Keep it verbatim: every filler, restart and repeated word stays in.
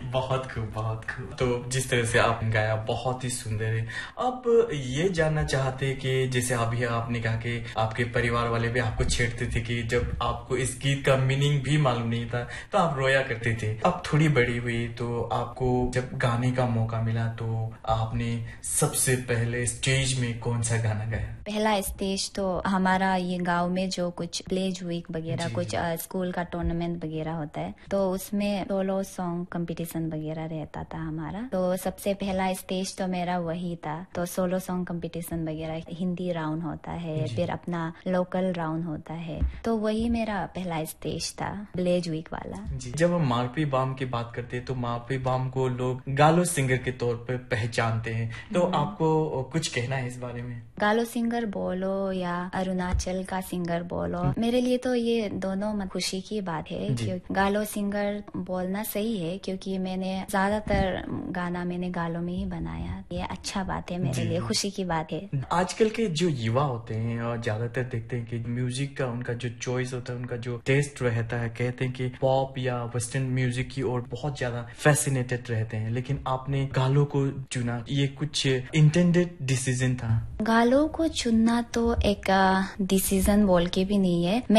बहुत खूब, बहुत खूब। तो जिस तरह से आपने गाया बहुत ही सुंदर है। अब ये जानना चाहते कि जैसे अभी आपने कहा कि आपके परिवार वाले भी आपको छेड़ते थे कि जब आपको इस गीत का मीनिंग भी मालूम नहीं था तो आप रोया करते थे। अब थोड़ी बड़ी हुई तो आपको जब गाने का मौका मिला तो आपने सबसे पहले स्टेज में कौन सा गाना गाया? पहला स्टेज तो हमारा ये गांव में जो कुछ प्लेज वीक वगैरह कुछ आ, स्कूल का टूर्नामेंट वगैरह होता है तो उसमें सोलो सॉन्ग कंपटीशन वगैरह रहता था हमारा। तो सबसे पहला स्टेज तो मेरा वही था। तो सोलो सॉन्ग कंपटीशन वगैरह हिंदी राउंड होता है, फिर अपना लोकल राउंड होता है, तो वही मेरा पहला स्टेज था, प्लेज वीक वाला। जी। जब हम मालवी बाम की बात करते हैं तो मालवी बाम को लोग गालो सिंगर के तौर पर पहचानते हैं, तो आपको कुछ कहना है इस बारे में? गालो सिंगर बोलो या अरुणाचल का सिंगर बोलो, मेरे लिए तो ये दोनों खुशी की बात है। क्योंकि गालो सिंगर बोलना सही है क्योंकि मैंने ज्यादातर गाना मैंने गालो में ही बनाया। ये अच्छा बात है मेरे लिए, खुशी की बात है। आजकल के जो युवा होते हैं और ज्यादातर देखते हैं कि म्यूजिक का उनका जो चॉइस होता है, उनका जो टेस्ट रहता है, कहते हैं कि पॉप या वेस्टर्न म्यूजिक की ओर बहुत ज्यादा फैसिनेटेड रहते हैं, लेकिन आपने गालो को चुना, ये कुछ इंटेंडेड डिसीजन था? गालो को चुनना तो एक डिसीजन बोल के भी नहीं है।